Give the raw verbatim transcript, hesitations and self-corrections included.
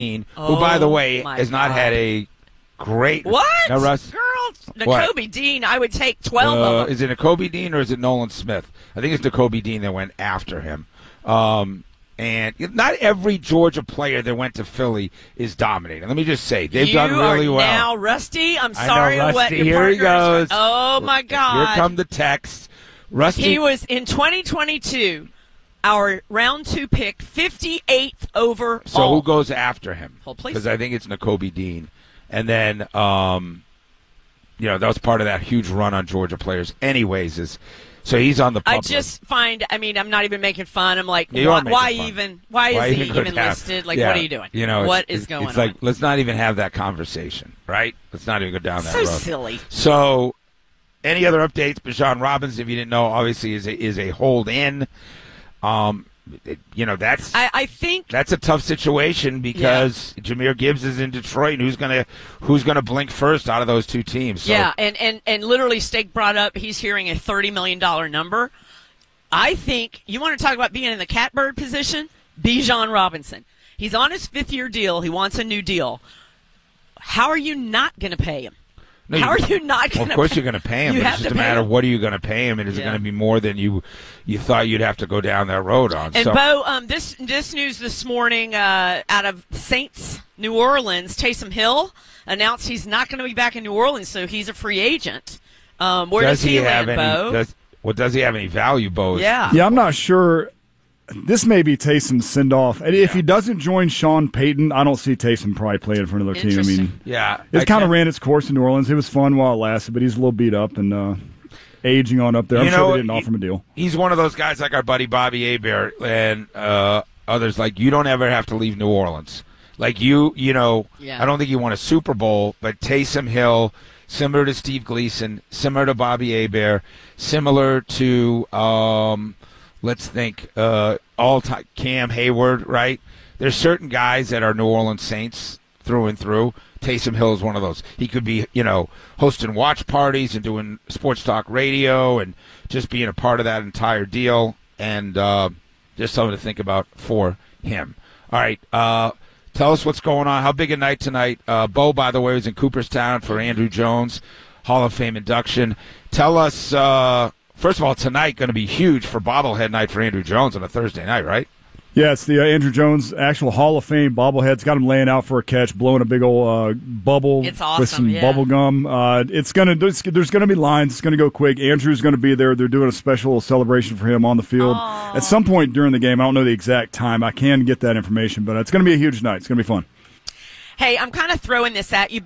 who, oh, by the way, my has not God. had a great. What? No, Russ? Girl, What? Nakobe Dean, I would take twelve Uh, of them. is it Nakobe Dean or is it Nolan Smith? I think it's Nakobe Dean that went after him. Um, and not every Georgia player that went to Philly is dominating. Let me just say, they've you done really are well. now Rusty. I'm I know, sorry Rusty. what your Here he partner is- goes. Oh, my God. Here come the text. Rusty. He was, in twenty twenty-two, our round two pick, fifty-eighth overall. So who goes after him? Hold, please. Because I think it's Nakobe Dean. And then, um, you know, that was part of that huge run on Georgia players. Anyways, is so he's on the I public. just find, I mean, I'm not even making fun. I'm like, You why, are making why fun. even? Why, Why is he even go even down? listed? Like, Yeah. what are you doing? You know, what it's, is going it's on? like, let's not even have that conversation, right? Let's not even go down that so road. silly. So, any other updates? Bijan Robinson, if you didn't know, obviously is a, is a hold in. Um, it- you know that's I, I think that's a tough situation because Jahmyr Gibbs is in Detroit, and who's gonna who's gonna blink first out of those two teams? So, Yeah, and, and, and literally Steak brought up he's hearing a thirty million dollars number. I think you want to talk about being in the catbird position? Bijan Robinson. He's on his fifth-year deal. He wants a new deal. How are you not going to pay him? No, How you- are you not going Well, to of course pay you're going to pay him, You but have it's just to a pay matter him. of what are you going to pay him, and is it Yeah. going to be more than you you thought you'd have to go down that road on? And so, Bo, um, this this news this morning uh, out of Saints, New Orleans, Taysom Hill announced he's not going to be back in New Orleans, so he's a free agent. Um, where does, does he have land, any? Bo? Does, well, does he have any value, Bo? Yeah. Yeah, I'm not sure. This may be Taysom's send-off. And if he doesn't join Sean Payton, I don't see Taysom probably playing for another team. I Interesting. mean, Yeah, it's I kind of can't- ran its course in New Orleans. It was fun while it lasted, but he's a little beat up and uh, aging on up there. I'm You sure know, they didn't he- offer him a deal. He's one of those guys like our buddy Bobby Hebert and uh, others. Like, you don't ever have to leave New Orleans. Like, you, you know, Yeah. I don't think he won a Super Bowl, but Taysom Hill, similar to Steve Gleason, similar to Bobby Hebert, similar to, um, let's think, uh, all time Cam Hayward, right? There's certain guys that are New Orleans Saints through and through. Taysom Hill is one of those. He could be, you know, hosting watch parties and doing sports talk radio and just being a part of that entire deal, and uh, just something to think about for him. All right, uh, tell us what's going on. How big a night tonight? Uh, Bo, by the way, was in Cooperstown for Andrew Jones Hall of Fame induction. Tell us, uh, first of all, tonight going to be huge for bobblehead night for Andrew Jones on a Thursday night, right? Yeah, it's the uh, Andrew Jones actual Hall of Fame bobblehead. It's got him laying out for a catch, blowing a big old uh, bubble It's awesome, with some yeah. bubble gum. Uh, it's gonna there's, there's gonna be lines. It's gonna go quick. Andrew's gonna be there. They're doing a special celebration for him on the field Aww. at some point during the game. I don't know the exact time. I can get that information, but it's gonna be a huge night. It's gonna be fun. Hey, I'm kind of throwing this at you.